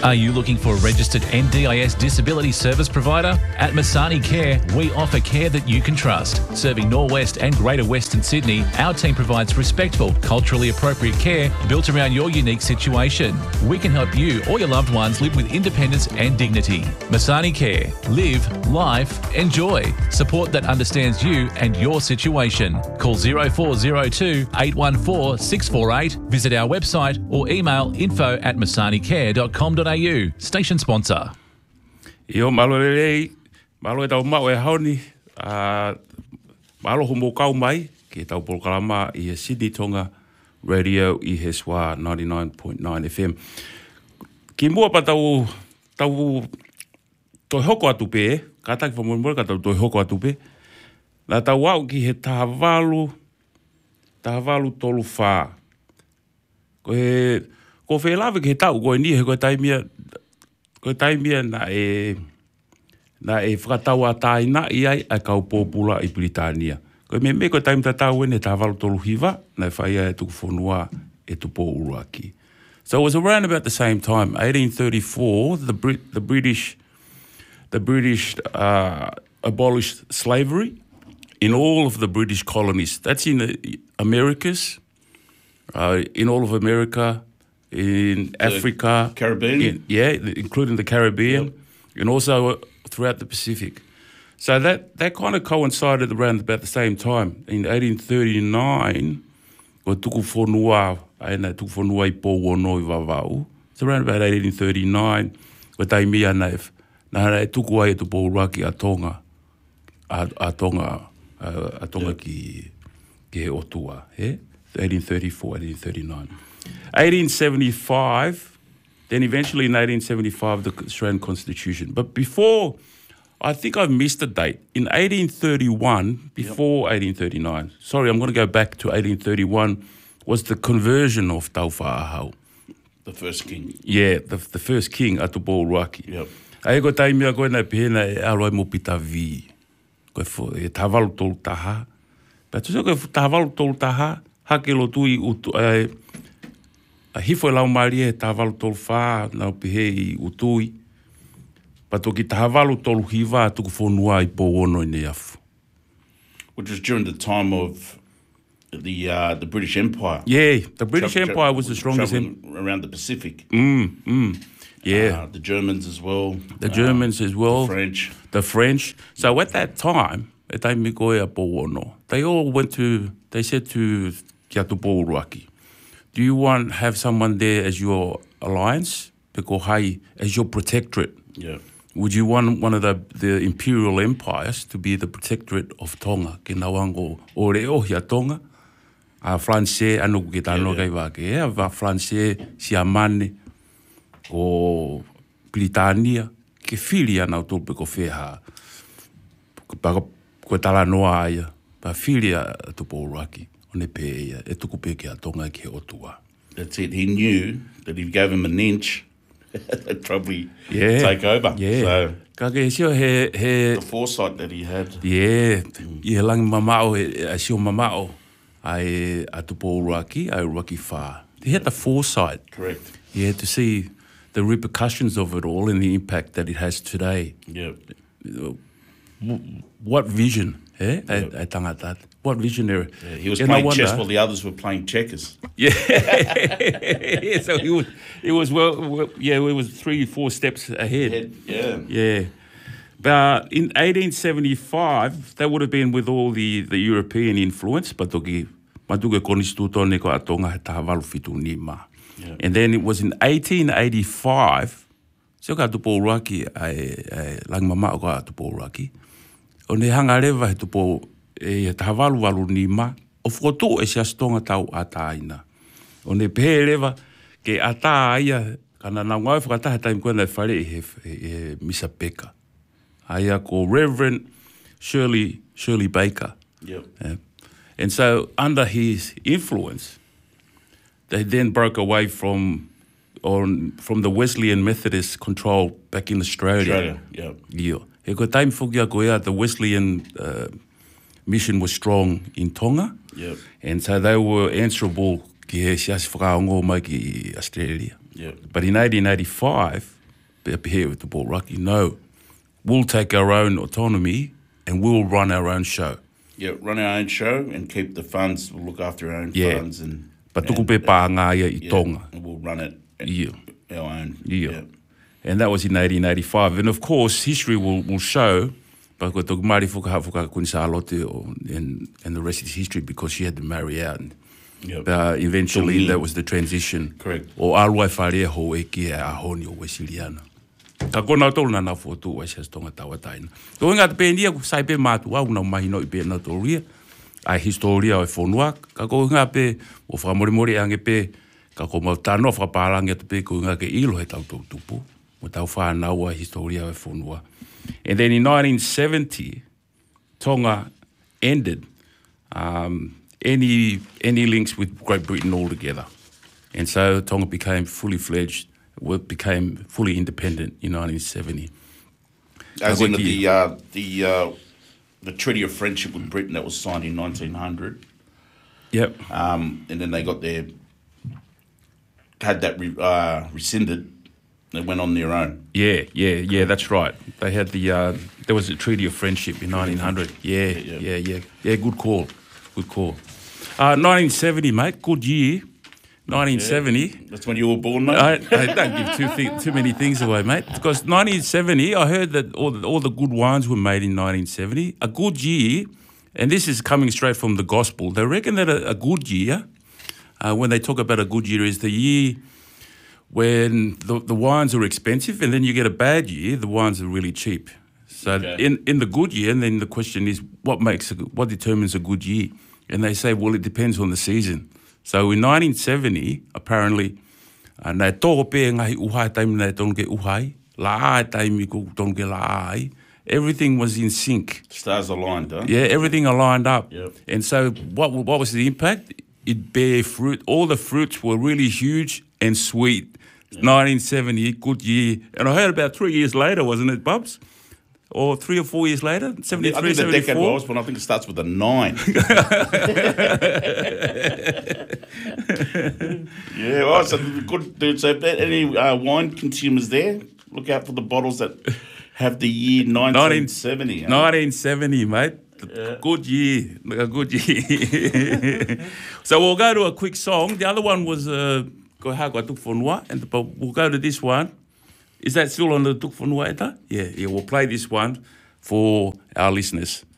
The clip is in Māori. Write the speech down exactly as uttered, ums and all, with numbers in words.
Are you looking for a registered N D I S disability service provider? At Masani Care, we offer care that you can trust. Serving Norwest and Greater Western Sydney, our team provides respectful, culturally appropriate care built around your unique situation. We can help you or your loved ones live with independence and dignity. Masani Care. Live, life, enjoy. Support that understands you and your situation. Call zero four zero two, eight one four, six four eight, visit our website or email info at masani care dot com dot a u. Station sponsor. Io malo lei, malo e tau mau e haoni, uh, malo homo kau mai, ki tau polkalama i he Sydney Tonga Radio i he swa ninety-nine point nine F M. Ki mua pa tau, tau, toi hoko atu pe, ka taki whamurumura ka tau toi hoko atu pe, na tau au ki he tahavalu, tahavalu tolu whā. Ko he, ko whelawe ki he tau, ko e ni he koe taimia, koe taimia na e, na e whakatau a tāina i ai a kau pōpula i Britania. Koe me me koe taimita tau ene tahavalu tolu hiva, na e whaia e tuku whanua e tupo uruaki. So it was around about the same time, eighteen thirty-four, the Brit, the British, the British uh, abolished slavery in all of the British colonies. That's in the Americas, uh, in all of America, in the Africa, Caribbean, in, yeah, including the Caribbean, yep. And also throughout the Pacific. So that that kind of coincided around about the same time. In eighteen thirty-nine, ko tuku whanua, aina tuku whanua I pōwono I wawau. It's around about eighteen thirty-nine, ko taimi ana e, na e tuku ai e tu pōuraki a Tonga, a, a Tonga, a, a Tonga yep. ki, ki he otua, eh? eighteen thirty-four, eighteen thirty-nine. eighteen seventy-five, then eventually in eighteen seventy-five, the Australian Constitution. But before, I think I've missed a date. In eighteen thirty-one, before yep. eighteen thirty-nine, sorry, I'm going to go back to eighteen thirty-one, was the conversion of Tauwhāahau. The first king. Yeah, the, the first king, Atupouraki. Yep. Ai ko taimia koe nei pēna e aloi mo pita vi. Koe fo, e tāwalu tolu taha. But tu koe tāwalu tolu taha, hake lo tui utu, e, a hifo e lau maari e tāwalu tolu whā, nau pihe I utui. Pato ki tāwalu tolu hiva tuku whonua I pōwono I ne afu. Which was during the time of the uh, the British Empire. Yeah, the British Tra- Empire tra- was the strongest. Em- around the Pacific. Mm, mm. Yeah. Uh, the Germans as well. The Germans uh, as well. The French. The French. So at that time, e taimi koe a pōwono, they all went to, they said to Kia Tupouruaki, do you want to have someone there as your alliance? Peko hai, as your protectorate? Yeah. Would you want one of the, the imperial empires to be the protectorate of Tonga? Ke nawango o reo hia Tonga. A Francais, anu ke tano kai wake. E a Francais, si amane, o Britania, ke whiri ana o tōpe ko wheha. Paka koe tala noa aia, pa whiri a Tupouruaki, o ne pē ia, e tuku pē ke a Tonga ke otua. That's it. He knew that if you gave him an inch, they'd probably yeah. take over. Yeah. So ka ke sio he, he... the foresight that he had. Yeah. Mm. I he langi mamao, he, a sio mamao, ai a Tupouruaki, ai Ruaki whā. He had the foresight. Correct. He had to see the repercussions of it all and the impact that it has today. Yeah. What vision, eh? Yep. A, a tangata. What visionary. Yeah, he was and playing chess while the others were playing checkers. Yeah. Yeah, so he was, it was well, well, yeah, it was three, four steps ahead. ahead. Yeah. Yeah. But in eighteen seventy-five, that would have been with all the, the European influence, but toki matuke konstituto ne ko atonga he tahavalu fitu ni ma. Yeah. And then it was in eighteen eighty-five, so ka Tupouruaki ai lang mama ko Tupouruaki. O ne hanga rewa he tupo e tahavalu walu ni ma, o whoto e sias tonga tau ataina. O ne pehe rewa ke ata aia, kana na ngau whakataha taim koe nei whare e he, he Misa Peka. Aia ko Reverend Shirley, Shirley Baker. Yep. Yeah. And so under his influence, they then broke away from on from the Wesleyan Methodist control back in Australia. Australia, yeah. Yeah. He ko taim whukia ko ea, the Wesleyan uh, mission was strong in Tonga. Yep. And so they were answerable ki he siasi whakaongo mai ki Australia. Yeah. But in eighteen eighty-five, up here with the Ball Rugby, no, we'll take our own autonomy and we'll run our own show. Yeah, run our own show and keep the funds. We'll look after our own Yeah. funds and. But tuku and, pe pānga ia i yeah, Tonga. and we'll run it. Yeah. Our own. Yeah. Yeah. And that was in eighteen eighty-five. And of course, history will, will show, but ko toku Māori whukaha whuka Queen Charlotte and, and the rest is history because she had to marry out. And, Yep. uh, eventually, Tongi. that was the transition. Correct. O alwai wharea ho e ki a honi o Wesiliana. Ka kona tolu na na fotu o Wesiliana tonga tawa taina. Ko inga te pēnia ku sai pe mātu au na mahi no i pe na toria. Ai historia o e whonua. Ka ko inga pe o whakamori ange pe ka ko mau tano whakaparangia te pe ko inga ke ilo he tau tau tupu. Mo tau whanau a historia o e whonua. And then in nineteen seventy, Tonga ended um, any any links with Great Britain altogether. And so Tonga became fully fledged, became fully independent in nineteen seventy. As Ka in koe ki- the uh, the uh, the Treaty of Friendship with Britain that was signed in nineteen hundred, Yep. um, and then they got their had that re, uh, rescinded. They went on their own. Yeah, yeah, yeah, that's right. They had the, uh, there was a Treaty of Friendship in nineteen hundred. Yeah, Yeah, yeah, yeah. yeah. Yeah, good call. Good call. Uh, nineteen seventy, mate, good year. nineteen seventy. That's when you were born, mate. I, I don't give too, thi- too many things away, mate. Because nineteen seventy, I heard that all the, all the good wines were made in nineteen seventy. A good year, and this is coming straight from the gospel. They reckon that a, a good year, uh, when they talk about a good year, is the year when the, the wines are expensive, and then you get a bad year, the wines are really cheap. So Okay. in, in the good year, and then the question is, what makes a, good- what determines a good year? And they say, well, it depends on the season. So in nineteen seventy, apparently, uh, nei tō pē ngahi uhai taimi nei tonu ke uhai, la ai taimi ko tonu ke la ai, everything was in sync. Stars aligned, huh? Yeah, everything aligned up. Yep. And so what what was the impact? It bare fruit. All the fruits were really huge and sweet. nineteen seventy, good year. And I heard about three years later, wasn't it, Bubs? Or three or four years later? I seventy-three, think the decade seventy-four? was, but I think it starts with a nine. Yeah, well, so good, dude. So, if there any uh, wine consumers there, look out for the bottles that have the year nineteen seventy. huh? nineteen seventy, mate. Yeah. Good year. A good year. So we'll go to a quick song. The other one was uh, Ko Hā Kua Tuk Whanua, and but we'll go to this one. Is that still on the Tuk Whanua eta? Yeah, yeah. We'll play this one for our listeners.